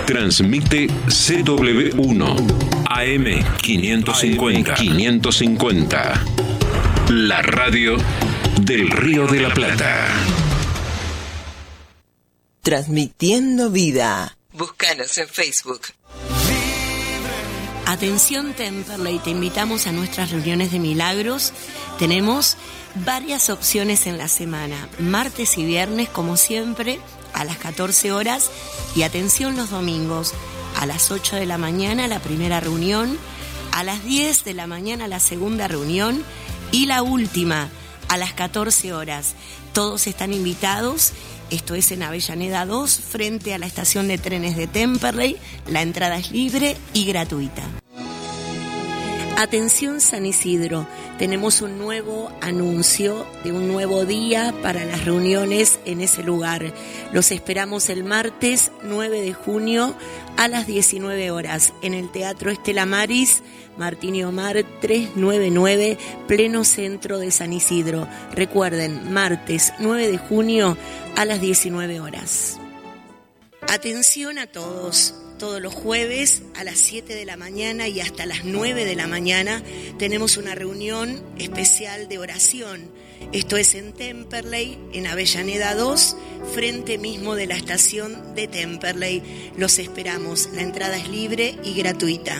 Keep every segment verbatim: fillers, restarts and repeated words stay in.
Transmite C W uno A M quinientos cincuenta. quinientos cincuenta. La radio del Río de la Plata. Transmitiendo vida. Búscanos en Facebook. Atención Temperley, te invitamos a nuestras reuniones de milagros. Tenemos varias opciones en la semana, martes y viernes como siempre a las catorce horas, y atención los domingos a las ocho de la mañana la primera reunión, a las diez de la mañana la segunda reunión y la última a las catorce horas. Todos están invitados. Esto es en Avellaneda dos, frente a la estación de trenes de Temperley. La entrada es libre y gratuita. Atención San Isidro, tenemos un nuevo anuncio de un nuevo día para las reuniones en ese lugar. Los esperamos el martes nueve de junio a las diecinueve horas en el Teatro Estela Maris, Martín y Omar trescientos noventa y nueve, pleno centro de San Isidro. Recuerden, martes nueve de junio a las diecinueve horas. Atención a todos. Todos los jueves a las siete de la mañana y hasta las nueve de la mañana tenemos una reunión especial de oración. Esto es en Temperley, en Avellaneda dos, frente mismo de la estación de Temperley. Los esperamos. La entrada es libre y gratuita.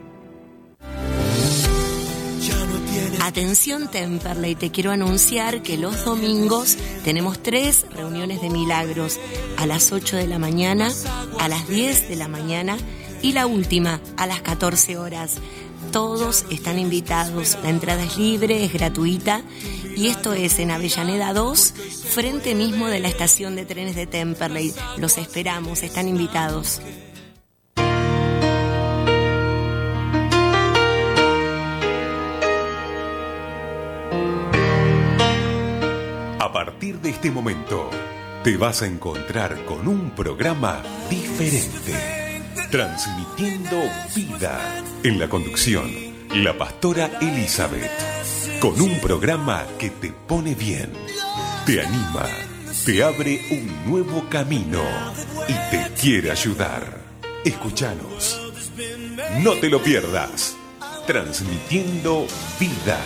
Atención Temperley, te quiero anunciar que los domingos tenemos tres reuniones de milagros, a las ocho de la mañana, a las diez de la mañana y la última a las catorce horas. Todos están invitados, la entrada es libre, es gratuita, y esto es en Avellaneda dos, frente mismo de la estación de trenes de Temperley. Los esperamos, están invitados. A partir de este momento, te vas a encontrar con un programa diferente, transmitiendo vida. En la conducción, la pastora Elizabeth, con un programa que te pone bien, te anima, te abre un nuevo camino y te quiere ayudar. Escúchanos, no te lo pierdas, transmitiendo vida.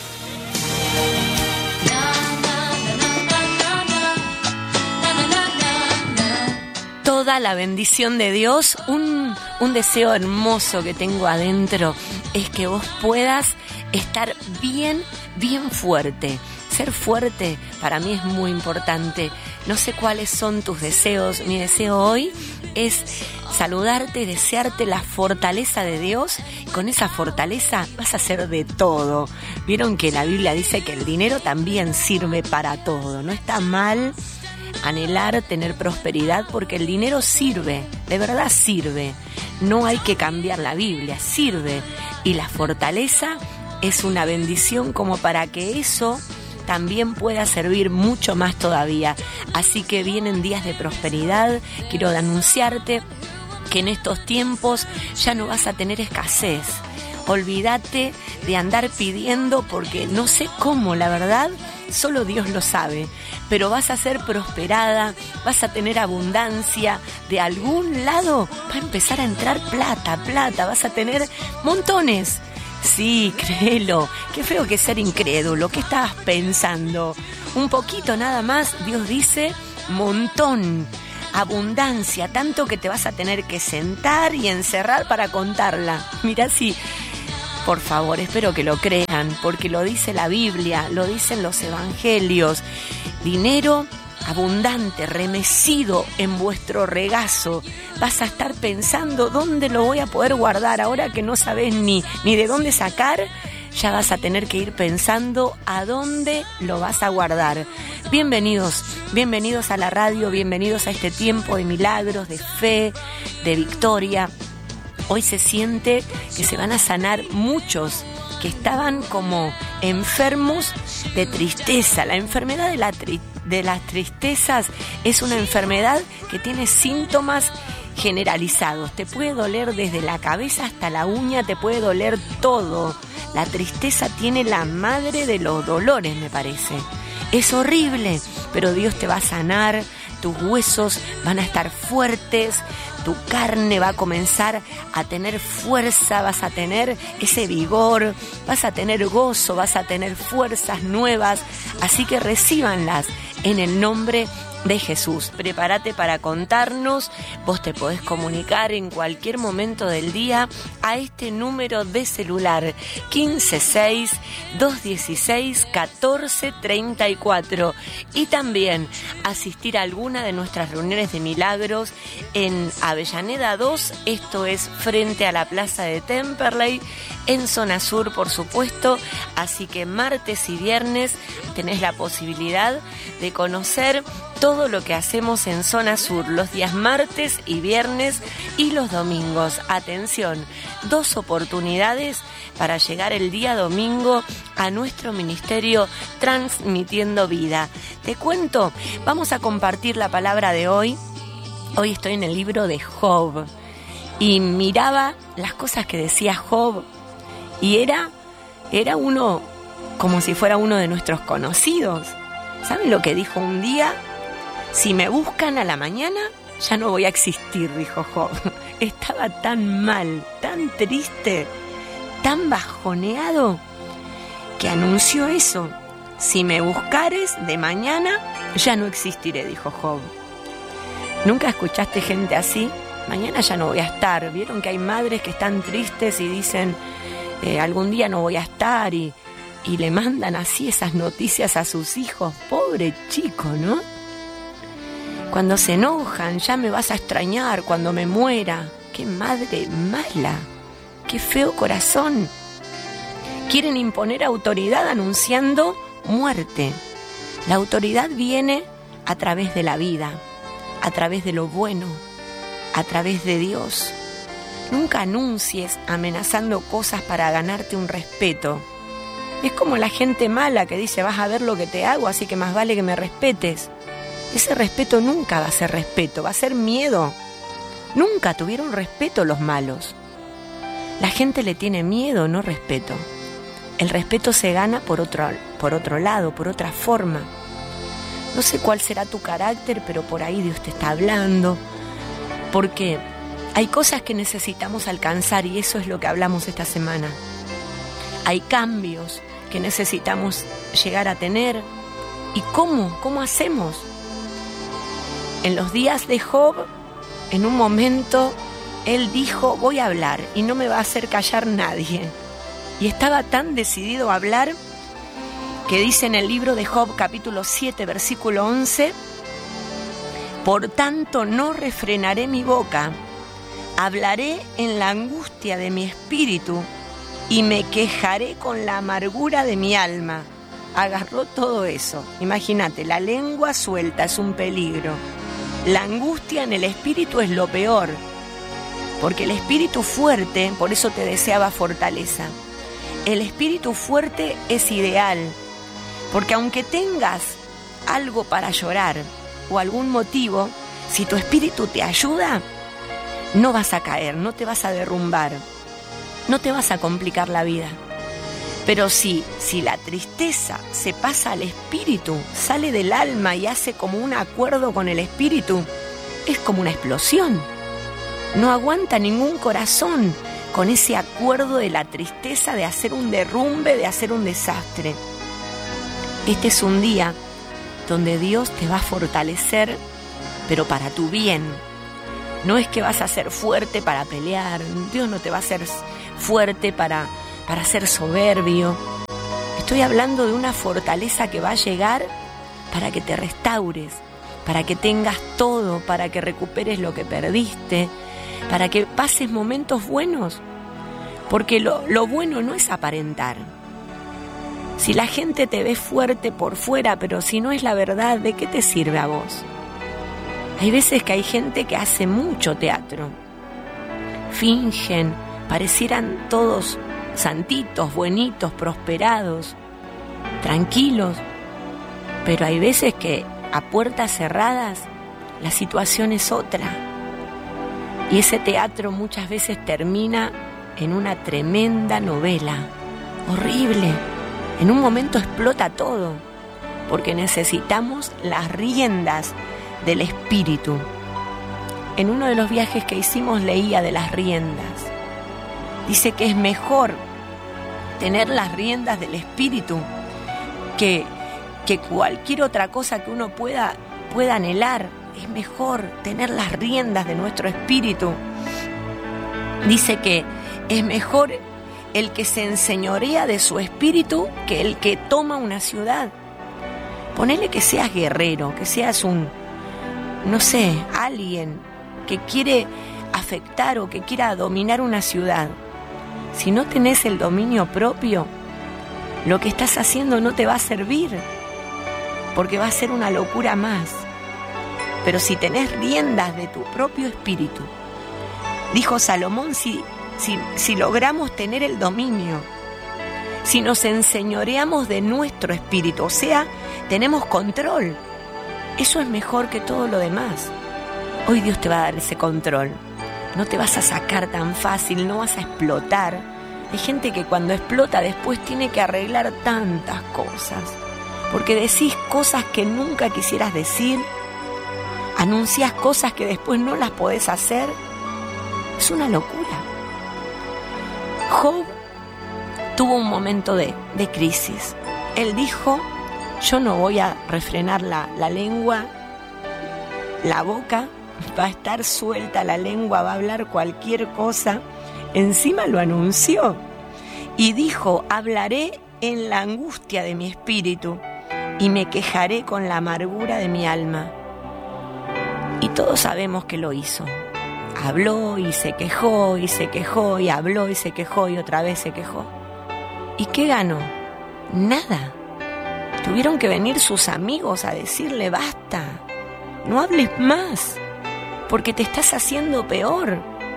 Toda la bendición de Dios, un, un deseo hermoso que tengo adentro es que vos puedas estar bien, bien fuerte. Ser fuerte para mí es muy importante. No sé cuáles son tus deseos. Mi deseo hoy es saludarte, desearte la fortaleza de Dios. Con esa fortaleza vas a hacer de todo. Vieron que la Biblia dice que el dinero también sirve para todo. No está mal anhelar tener prosperidad, porque el dinero sirve, de verdad sirve. No hay que cambiar la Biblia, sirve. Y la fortaleza es una bendición como para que eso también pueda servir mucho más todavía. Así que vienen días de prosperidad. Quiero anunciarte que en estos tiempos ya no vas a tener escasez. Olvídate de andar pidiendo, porque no sé cómo, la verdad, solo Dios lo sabe. Pero vas a ser prosperada, vas a tener abundancia. De algún lado va a empezar a entrar plata, plata, vas a tener montones. Sí, créelo. Qué feo que ser incrédulo. ¿Qué estabas pensando? Un poquito nada más, Dios dice, montón. Abundancia, tanto que te vas a tener que sentar y encerrar para contarla. Mirá si, por favor, espero que lo crean, porque lo dice la Biblia, lo dicen los evangelios. Dinero abundante, remecido en vuestro regazo. Vas a estar pensando dónde lo voy a poder guardar. Ahora que no sabes ni, ni de dónde sacar, ya vas a tener que ir pensando a dónde lo vas a guardar. Bienvenidos, bienvenidos a la radio, bienvenidos a este tiempo de milagros, de fe, de victoria. Hoy se siente que se van a sanar muchos que estaban como enfermos de tristeza. La enfermedad de, la tri- de las tristezas es una enfermedad que tiene síntomas generalizados. Te puede doler desde la cabeza hasta la uña, te puede doler todo. La tristeza tiene la madre de los dolores, me parece. Es horrible, pero Dios te va a sanar, tus huesos van a estar fuertes, tu carne va a comenzar a tener fuerza, vas a tener ese vigor, vas a tener gozo, vas a tener fuerzas nuevas, así que recíbanlas en el nombre de Jesús. Prepárate para contarnos. Vos te podés comunicar en cualquier momento del día a este número de celular quince seis, dos dieciséis, catorce treinta y cuatro, y también asistir a alguna de nuestras reuniones de milagros en Avellaneda dos, esto es frente a la plaza de Temperley, en zona sur, por supuesto. Así que martes y viernes tenés la posibilidad de conocer todo lo que hacemos en zona sur, los días martes y viernes y los domingos. Atención, dos oportunidades para llegar el día domingo a nuestro ministerio Transmitiendo Vida. Te cuento, vamos a compartir la palabra de hoy. Hoy estoy en el libro de Job y miraba las cosas que decía Job y era, era uno como si fuera uno de nuestros conocidos. ¿Saben lo que dijo un día? Si me buscan a la mañana, ya no voy a existir, dijo Job. Estaba tan mal, tan triste, tan bajoneado, que anunció eso. Si me buscares de mañana, ya no existiré, dijo Job. ¿Nunca escuchaste gente así? Mañana ya no voy a estar. ¿Vieron que hay madres que están tristes y dicen, eh, algún día no voy a estar? Y, y le mandan así esas noticias a sus hijos. Pobre chico, ¿no? Cuando se enojan, ya me vas a extrañar cuando me muera. ¡Qué madre mala! ¡Qué feo corazón! Quieren imponer autoridad anunciando muerte. La autoridad viene a través de la vida, a través de lo bueno, a través de Dios. Nunca anuncies amenazando cosas para ganarte un respeto. Es como la gente mala que dice, vas a ver lo que te hago, así que más vale que me respetes. Ese respeto nunca va a ser respeto, va a ser miedo. Nunca tuvieron respeto los malos. La gente le tiene miedo, no respeto. El respeto se gana por otro, por otro lado, por otra forma. No sé cuál será tu carácter, pero por ahí Dios te está hablando. Porque hay cosas que necesitamos alcanzar y eso es lo que hablamos esta semana. Hay cambios que necesitamos llegar a tener. ¿Y cómo? ¿Cómo hacemos? En los días de Job, en un momento, él dijo, voy a hablar y no me va a hacer callar nadie. Y estaba tan decidido a hablar que dice en el libro de Job, capítulo siete, versículo once, por tanto no refrenaré mi boca, hablaré en la angustia de mi espíritu y me quejaré con la amargura de mi alma. Agarró todo eso. Imagínate, la lengua suelta es un peligro. La angustia en el espíritu es lo peor, porque el espíritu fuerte, por eso te deseaba fortaleza, el espíritu fuerte es ideal, porque aunque tengas algo para llorar o algún motivo, si tu espíritu te ayuda, no vas a caer, no te vas a derrumbar, no te vas a complicar la vida. Pero si, si la tristeza se pasa al espíritu, sale del alma y hace como un acuerdo con el espíritu, es como una explosión. No aguanta ningún corazón con ese acuerdo de la tristeza, de hacer un derrumbe, de hacer un desastre. Este es un día donde Dios te va a fortalecer, pero para tu bien. No es que vas a ser fuerte para pelear, Dios no te va a hacer fuerte para... para ser soberbio. Estoy hablando de una fortaleza que va a llegar para que te restaures, para que tengas todo, para que recuperes lo que perdiste, para que pases momentos buenos, porque lo, lo bueno no es aparentar. Si la gente te ve fuerte por fuera, pero si no es la verdad, ¿de qué te sirve a vos? Hay veces que hay gente que hace mucho teatro, fingen, parecieran todos santitos, buenitos, prosperados, tranquilos, pero hay veces que a puertas cerradas la situación es otra y ese teatro muchas veces termina en una tremenda novela, horrible. En un momento explota todo porque necesitamos las riendas del espíritu. En uno de los viajes que hicimos leía de las riendas. Dice que es mejor tener las riendas del espíritu que, que cualquier otra cosa que uno pueda, pueda anhelar. Es mejor tener las riendas de nuestro espíritu. Dice que es mejor el que se enseñorea de su espíritu que el que toma una ciudad. Ponele que seas guerrero, que seas un, no sé, alguien que quiere afectar o que quiera dominar una ciudad. Si no tenés el dominio propio, lo que estás haciendo no te va a servir, porque va a ser una locura más. Pero si tenés riendas de tu propio espíritu, dijo Salomón, si, si, si logramos tener el dominio, si nos enseñoreamos de nuestro espíritu, o sea, tenemos control, eso es mejor que todo lo demás. Hoy Dios te va a dar ese control. No te vas a sacar tan fácil, no vas a explotar. Hay gente que cuando explota después tiene que arreglar tantas cosas, porque decís cosas que nunca quisieras decir, anuncias cosas que después no las podés hacer. Es una locura. Job tuvo un momento de, de crisis. Él dijo, yo no voy a refrenar la, la lengua, la boca, va a estar suelta la lengua, va a hablar cualquier cosa. Encima lo anunció y dijo, hablaré en la angustia de mi espíritu y me quejaré con la amargura de mi alma. Y todos sabemos que lo hizo. Habló y se quejó y se quejó y habló y se quejó y otra vez se quejó. ¿Y qué ganó? Nada. Tuvieron que venir sus amigos a decirle, basta, no hables más, porque te estás haciendo peor.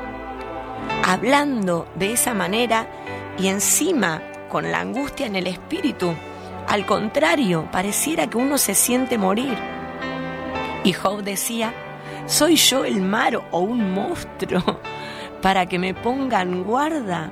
Hablando de esa manera y encima con la angustia en el espíritu, al contrario, pareciera que uno se siente morir. Y Job decía, ¿soy yo el mar o un monstruo para que me pongan guarda?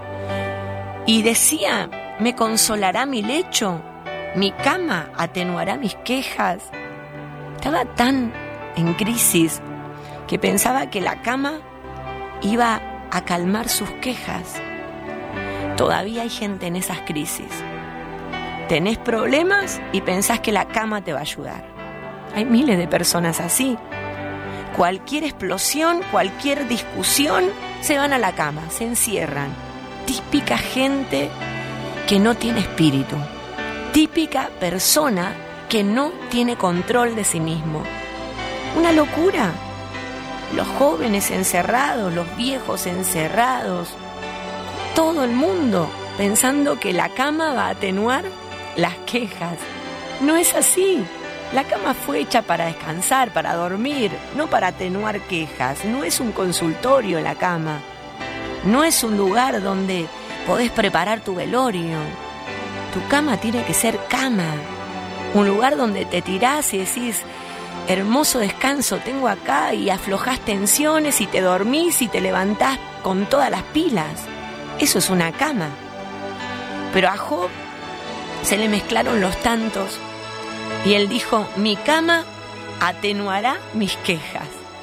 Y decía, ¿me consolará mi lecho? ¿Mi cama atenuará mis quejas? Estaba tan en crisis que pensaba que la cama iba a calmar sus quejas. Todavía hay gente en esas crisis. Tenés problemas y pensás que la cama te va a ayudar. Hay miles de personas así. Cualquier explosión, cualquier discusión, se van a la cama, se encierran. Típica gente que no tiene espíritu. Típica persona que no tiene control de sí mismo. Una locura. Los jóvenes encerrados, los viejos encerrados, todo el mundo pensando que la cama va a atenuar las quejas. No es así. La cama fue hecha para descansar, para dormir, no para atenuar quejas. No es un consultorio la cama. No es un lugar donde podés preparar tu velorio. Tu cama tiene que ser cama. Un lugar donde te tirás y decís, hermoso descanso tengo acá, y aflojás tensiones y te dormís y te levantás con todas las pilas. Eso es una cama. Pero a Job se le mezclaron los tantos y él dijo, mi cama atenuará mis quejas.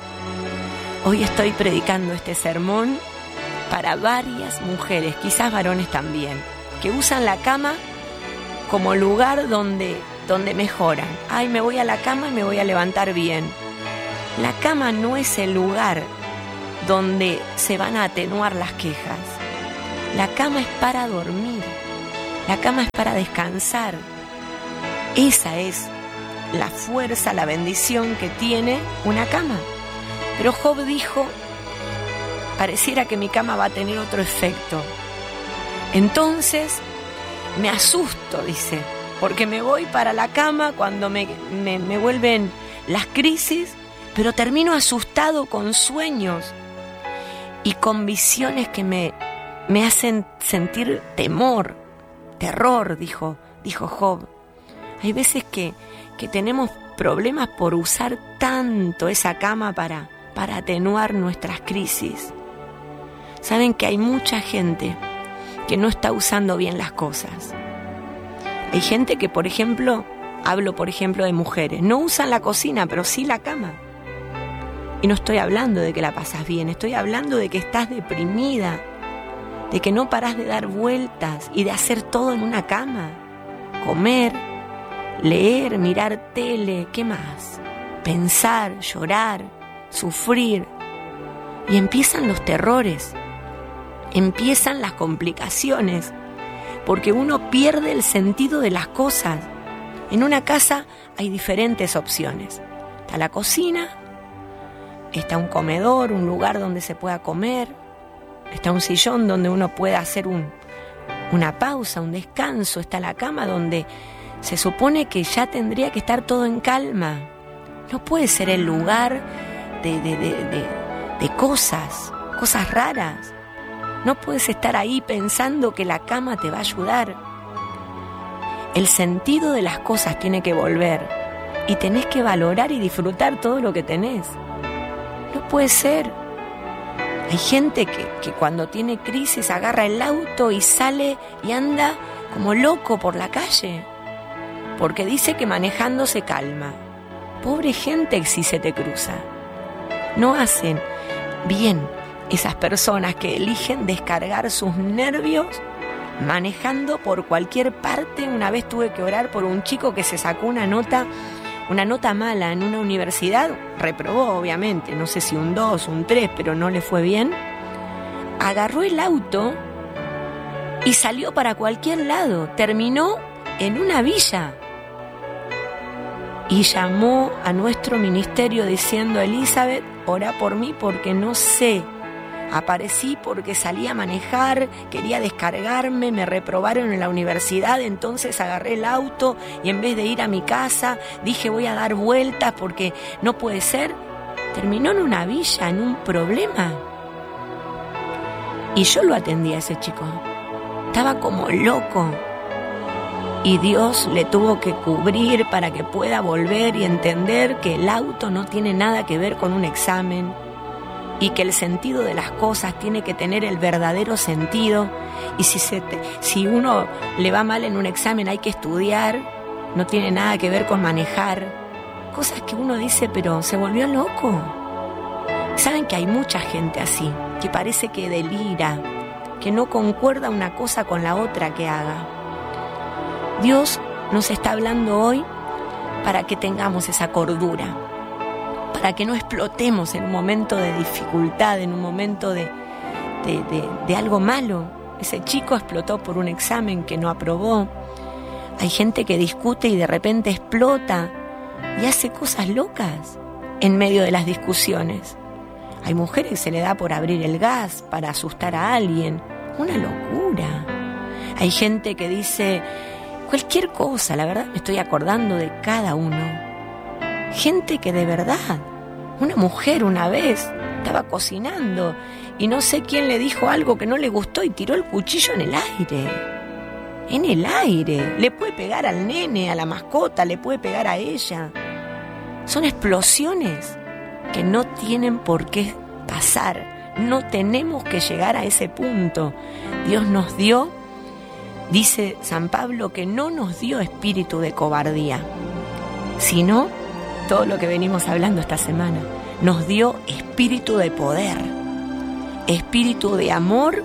Hoy estoy predicando este sermón para varias mujeres, quizás varones también, que usan la cama como lugar donde, donde mejoran. Ay, me voy a la cama y me voy a levantar bien. La cama no es el lugar donde se van a atenuar las quejas. La cama es para dormir. La cama es para descansar. Esa es la fuerza, la bendición que tiene una cama. Pero Job dijo, pareciera que mi cama va a tener otro efecto. Entonces me asusto, dice, porque me voy para la cama cuando me, me, me vuelven las crisis, pero termino asustado con sueños y con visiones que me, me hacen sentir temor, terror, dijo, dijo Job. Hay veces que, que tenemos problemas por usar tanto esa cama para, para atenuar nuestras crisis. Saben que hay mucha gente que no está usando bien las cosas. Hay gente que, por ejemplo, hablo por ejemplo de mujeres, no usan la cocina, pero sí la cama. Y no estoy hablando de que la pasas bien, estoy hablando de que estás deprimida, de que no parás de dar vueltas y de hacer todo en una cama. Comer, leer, mirar tele, ¿qué más? Pensar, llorar, sufrir. Y empiezan los terrores, empiezan las complicaciones, porque uno pierde el sentido de las cosas. En una casa hay diferentes opciones. Está la cocina, está un comedor, un lugar donde se pueda comer, está un sillón donde uno pueda hacer un, una pausa, un descanso, está la cama donde se supone que ya tendría que estar todo en calma. No puede ser el lugar de, de, de, de, de cosas, cosas raras. No puedes estar ahí pensando que la cama te va a ayudar. El sentido de las cosas tiene que volver y tenés que valorar y disfrutar todo lo que tenés. No puede ser. Hay gente que, que cuando tiene crisis agarra el auto y sale y anda como loco por la calle, porque dice que manejando se calma. Pobre gente si se te cruza. No hacen bien esas personas que eligen descargar sus nervios manejando por cualquier parte. Una vez tuve que orar por un chico que se sacó una nota, una nota mala en una universidad, reprobó obviamente, no sé si un dos, un tres, pero no le fue bien. Agarró el auto y salió para cualquier lado, terminó en una villa y llamó a nuestro ministerio diciendo: Elizabeth, orá por mí porque no sé. Aparecí porque salí a manejar, quería descargarme, me reprobaron en la universidad, entonces agarré el auto y en vez de ir a mi casa dije voy a dar vueltas porque no puede ser. Terminó en una villa, en un problema. Y yo lo atendí a ese chico. Estaba como loco. Y Dios le tuvo que cubrir para que pueda volver y entender que el auto no tiene nada que ver con un examen y que el sentido de las cosas tiene que tener el verdadero sentido. Y si, se te, si uno le va mal en un examen hay que estudiar, no tiene nada que ver con manejar. Cosas que uno dice, pero se volvió loco. Saben que hay mucha gente así, que parece que delira, que no concuerda una cosa con la otra que haga. Dios nos está hablando hoy para que tengamos esa cordura, para que no explotemos en un momento de dificultad, en un momento de, de, de, de algo malo. Ese chico explotó por un examen que no aprobó. Hay gente que discute y de repente explota y hace cosas locas en medio de las discusiones. Hay mujeres que se le da por abrir el gas para asustar a alguien. Una locura. Hay gente que dice cualquier cosa, la verdad me estoy acordando de cada uno. Gente que de verdad, una mujer una vez estaba cocinando y no sé quién le dijo algo que no le gustó y tiró el cuchillo en el aire. En el aire. Le puede pegar al nene, a la mascota, le puede pegar a ella. Son explosiones que no tienen por qué pasar. No tenemos que llegar a ese punto. Dios nos dio, dice San Pablo, que no nos dio espíritu de cobardía, sino todo lo que venimos hablando esta semana. Nos dio espíritu de poder, espíritu de amor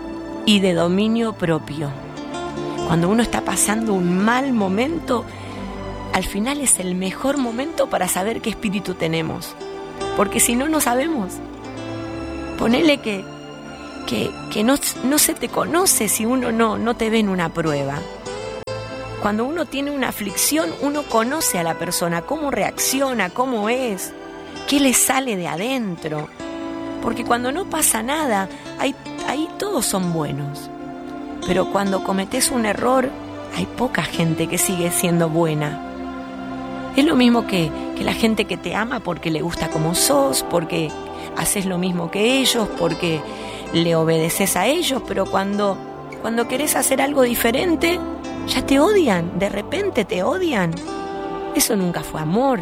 y de dominio propio. Cuando uno está pasando un mal momento, al final es el mejor momento para saber qué espíritu tenemos. Porque si no, no sabemos. Ponele que, que, que no, no se te conoce si uno no, no te ve en una prueba. Cuando uno tiene una aflicción, uno conoce a la persona, cómo reacciona, cómo es, qué le sale de adentro. Porque cuando no pasa nada, ahí, ahí todos son buenos. Pero cuando cometes un error, hay poca gente que sigue siendo buena. Es lo mismo que, que la gente que te ama porque le gusta como sos, porque haces lo mismo que ellos, porque le obedeces a ellos, pero cuando, cuando querés hacer algo diferente, ya te odian, de repente te odian. Eso nunca fue amor,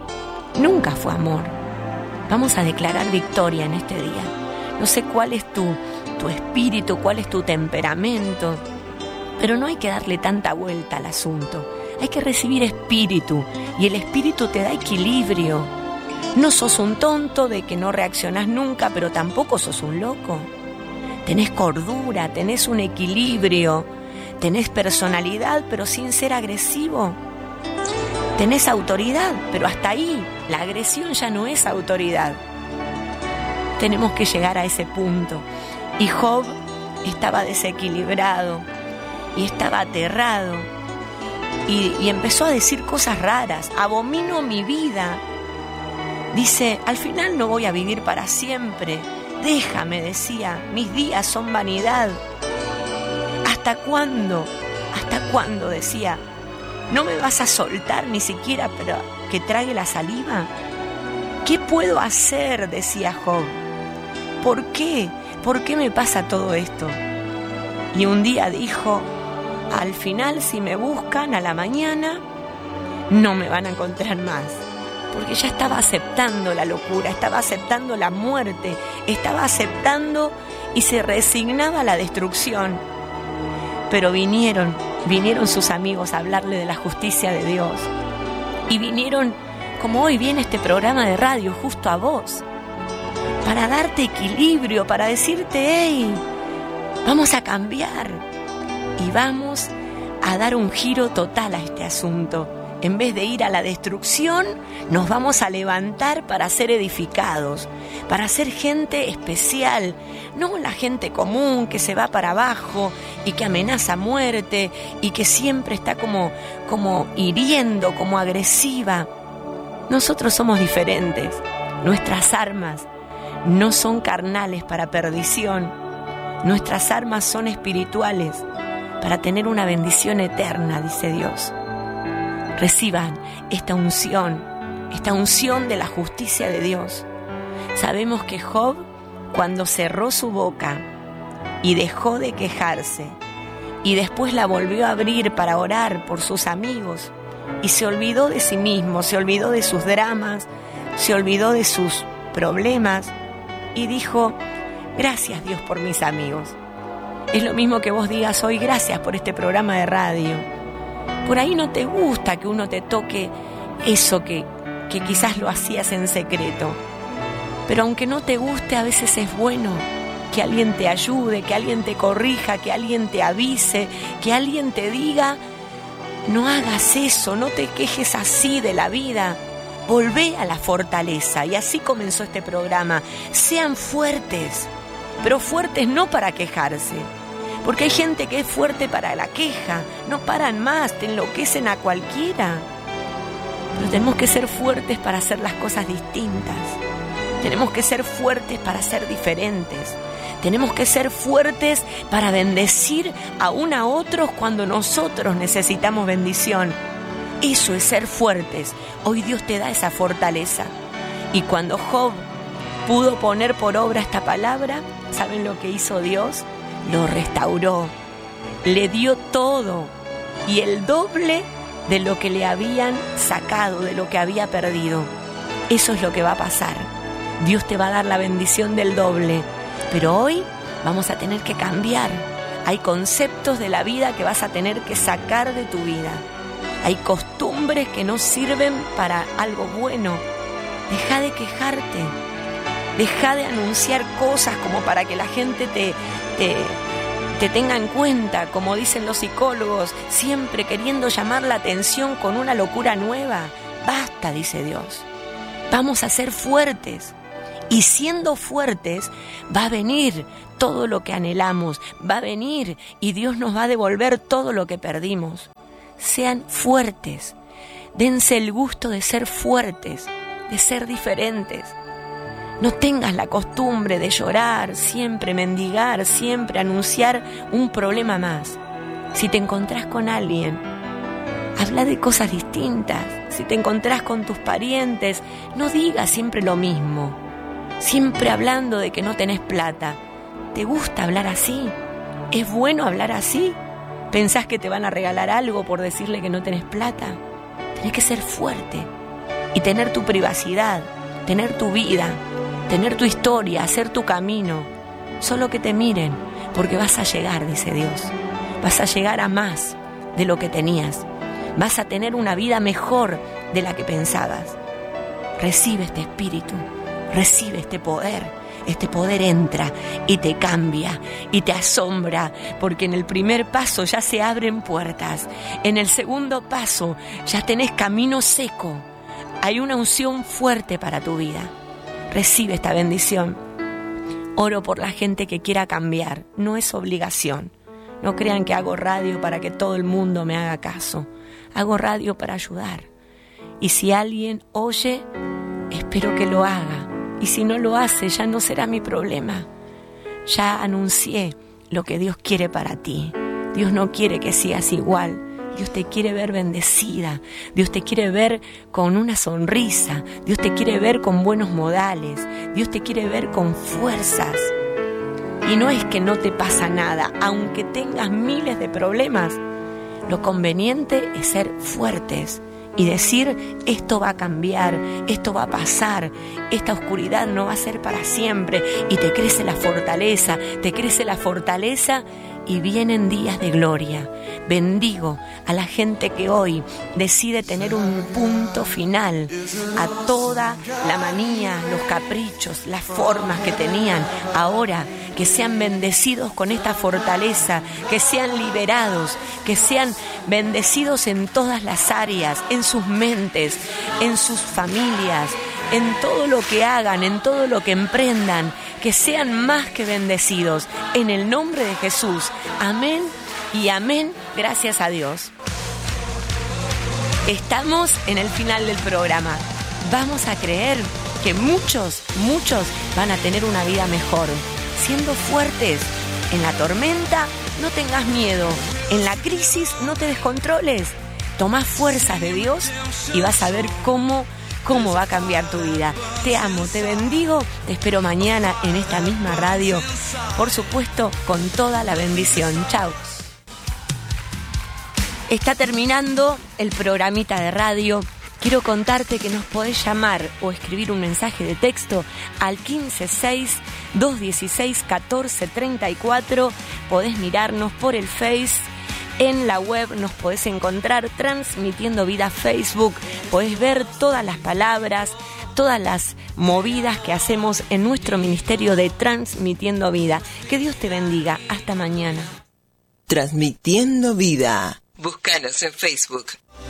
nunca fue amor. Vamos a declarar victoria en este día. No sé cuál es tu, tu espíritu, cuál es tu temperamento, pero no hay que darle tanta vuelta al asunto. hay que recibir espíritu, y el espíritu te da equilibrio. No sos un tonto de que no reaccionás nunca, pero tampoco sos un loco. Tenés cordura, tenés un equilibrio, tenés personalidad, pero sin ser agresivo. Tenés autoridad, pero hasta ahí, la agresión ya no es autoridad. Tenemos que llegar a ese punto. Y Job estaba desequilibrado y estaba aterrado y, y empezó a decir cosas raras. Abomino mi vida. Dice, al final no voy a vivir para siempre. Déjame, decía, mis días son vanidad. ¿Hasta cuándo? ¿Hasta cuándo? Decía, ¿no me vas a soltar ni siquiera para que trague la saliva? ¿Qué puedo hacer? Decía Job. ¿Por qué? ¿Por qué me pasa todo esto? Y un día dijo, al final si me buscan a la mañana, no me van a encontrar más. Porque ya estaba aceptando la locura, estaba aceptando la muerte, estaba aceptando y se resignaba a la destrucción. Pero vinieron, vinieron sus amigos a hablarle de la justicia de Dios. Y vinieron, como hoy viene este programa de radio, justo a vos, para darte equilibrio, para decirte, hey, vamos a cambiar y vamos a dar un giro total a este asunto. En vez de ir a la destrucción, nos vamos a levantar para ser edificados, para ser gente especial, no la gente común que se va para abajo y que amenaza muerte y que siempre está como, como hiriendo, como agresiva. Nosotros somos diferentes. Nuestras armas no son carnales para perdición. Nuestras armas son espirituales para tener una bendición eterna, dice Dios. Reciban esta unción, esta unción de la justicia de Dios. Sabemos que Job, cuando cerró su boca y dejó de quejarse, y después la volvió a abrir para orar por sus amigos, y se olvidó de sí mismo, se olvidó de sus dramas, se olvidó de sus problemas, y dijo, gracias Dios por mis amigos. Es lo mismo que vos digas hoy, gracias por este programa de radio. Por ahí no te gusta que uno te toque eso que, que quizás lo hacías en secreto. Pero aunque no te guste, a veces es bueno que alguien te ayude, que alguien te corrija, que alguien te avise, que alguien te diga, no hagas eso, no te quejes así de la vida. Volvé a la fortaleza. Y así comenzó este programa. Sean fuertes, pero fuertes no para quejarse. Porque hay gente que es fuerte para la queja, no paran más, te enloquecen a cualquiera. Pero tenemos que ser fuertes para hacer las cosas distintas. Tenemos que ser fuertes para ser diferentes. Tenemos que ser fuertes para bendecir aún a otros cuando nosotros necesitamos bendición. Eso es ser fuertes. Hoy Dios te da esa fortaleza. Y cuando Job pudo poner por obra esta palabra, ¿saben lo que hizo Dios? Lo restauró, le dio todo y el doble de lo que le habían sacado, de lo que había perdido. Eso es lo que va a pasar. Dios te va a dar la bendición del doble, pero hoy vamos a tener que cambiar. Hay conceptos de la vida que vas a tener que sacar de tu vida. Hay costumbres que no sirven para algo bueno. Deja de quejarte. Deja de anunciar cosas como para que la gente te... Te, te tenga en cuenta, como dicen los psicólogos, siempre queriendo llamar la atención con una locura nueva. Basta, dice Dios. Vamos a ser fuertes. Y siendo fuertes, va a venir todo lo que anhelamos. Va a venir y Dios nos va a devolver todo lo que perdimos. Sean fuertes. Dense el gusto de ser fuertes, de ser diferentes. No tengas la costumbre de llorar, siempre mendigar, siempre anunciar un problema más. Si te encontrás con alguien, habla de cosas distintas. Si te encontrás con tus parientes, no digas siempre lo mismo. Siempre hablando de que no tenés plata. ¿Te gusta hablar así? ¿Es bueno hablar así? ¿Pensás que te van a regalar algo por decirle que no tenés plata? Tenés que ser fuerte y tener tu privacidad, tener tu vida, tener tu historia, hacer tu camino. Solo que te miren, porque vas a llegar, dice Dios. Vas a llegar a más de lo que tenías. Vas a tener una vida mejor de la que pensabas. Recibe este espíritu, recibe este poder. Este poder entra y te cambia y te asombra, porque en el primer paso ya se abren puertas. En el segundo paso ya tenés camino seco. Hay una unción fuerte para tu vida. Recibe esta bendición. Oro por la gente que quiera cambiar. No es obligación. No crean que hago radio para que todo el mundo me haga caso. Hago radio para ayudar. Y si alguien oye, espero que lo haga. Y si no lo hace, ya no será mi problema. Ya anuncié lo que Dios quiere para ti. Dios no quiere que sigas igual. Dios te quiere ver bendecida. Dios te quiere ver con una sonrisa. Dios te quiere ver con buenos modales. Dios te quiere ver con fuerzas. Y no es que no te pasa nada. Aunque tengas miles de problemas, lo conveniente es ser fuertes y decir, esto va a cambiar, esto va a pasar, esta oscuridad no va a ser para siempre. Y te crece la fortaleza, te crece la fortaleza y vienen días de gloria. Bendigo a la gente que hoy decide tener un punto final a toda la manía, los caprichos, las formas que tenían. Ahora que sean bendecidos con esta fortaleza, que sean liberados, que sean bendecidos en todas las áreas, en sus mentes, en sus familias, en todo lo que hagan, en todo lo que emprendan, que sean más que bendecidos. En el nombre de Jesús. Amén y amén. Gracias a Dios. Estamos en el final del programa. Vamos a creer que muchos, muchos van a tener una vida mejor. Siendo fuertes. En la tormenta, no tengas miedo. En la crisis, no te descontroles. Toma fuerzas de Dios y vas a ver cómo cómo va a cambiar tu vida. Te amo, te bendigo, te espero mañana en esta misma radio, por supuesto, con toda la bendición. Chao. Está terminando el programita de radio. Quiero contarte que nos podés llamar o escribir un mensaje de texto al quince seis, dos dieciséis, catorce treinta y cuatro. Podés mirarnos por el Face. En la web nos podés encontrar Transmitiendo Vida Facebook. Podés ver todas las palabras, todas las movidas que hacemos en nuestro ministerio de Transmitiendo Vida. Que Dios te bendiga. Hasta mañana. Transmitiendo Vida. Búscanos en Facebook.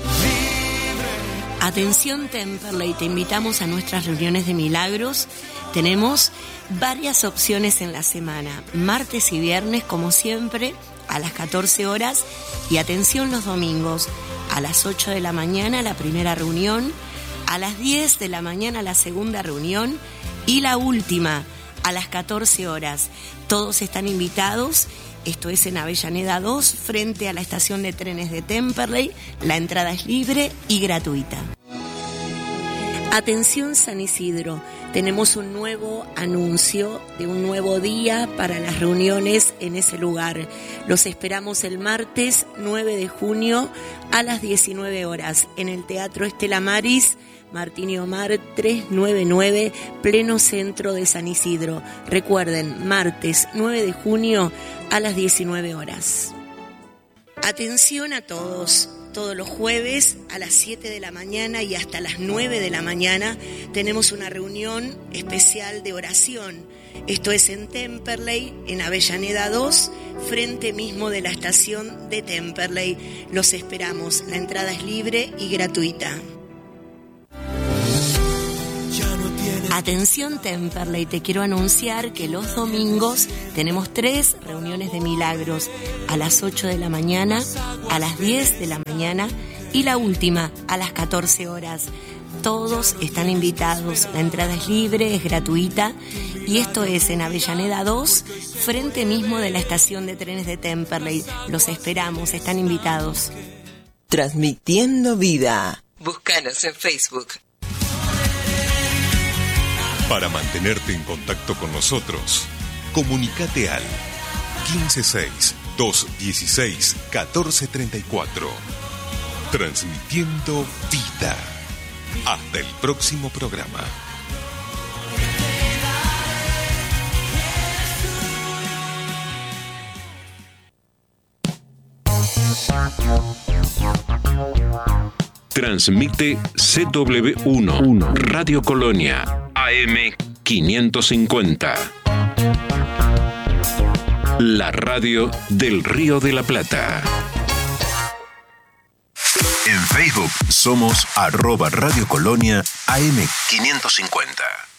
Atención Temperley, te invitamos a nuestras reuniones de milagros. Tenemos varias opciones en la semana. Martes y viernes, como siempre, a las catorce horas, y atención los domingos, a las ocho de la mañana la primera reunión, a las diez de la mañana la segunda reunión y la última a las catorce horas. Todos están invitados. Esto es en Avellaneda dos, frente a la estación de trenes de Temperley. La entrada es libre y gratuita. Atención San Isidro, tenemos un nuevo anuncio de un nuevo día para las reuniones en ese lugar. Los esperamos el martes nueve de junio a las diecinueve horas en el Teatro Estela Maris, Martín y Omar trescientos noventa y nueve, pleno centro de San Isidro. Recuerden, martes nueve de junio a las diecinueve horas. Atención a todos. Todos los jueves a las siete de la mañana y hasta las nueve de la mañana tenemos una reunión especial de oración. Esto es en Temperley, en Avellaneda dos, frente mismo de la estación de Temperley. Los esperamos. La entrada es libre y gratuita. Atención Temperley, te quiero anunciar que los domingos tenemos tres reuniones de milagros, a las ocho de la mañana, a las diez de la mañana y la última a las catorce horas. Todos están invitados, la entrada es libre, es gratuita, y esto es en Avellaneda dos, frente mismo de la estación de trenes de Temperley. Los esperamos, están invitados. Transmitiendo Vida. Búscanos en Facebook. Para mantenerte en contacto con nosotros, comunícate al quince seis, dos dieciséis, catorce treinta y cuatro. Transmitiendo Vida. Hasta el próximo programa. Wow. Transmite C W uno, Radio Colonia, A M quinientos cincuenta. La radio del Río de la Plata. En Facebook somos arroba Radio Colonia A M quinientos cincuenta.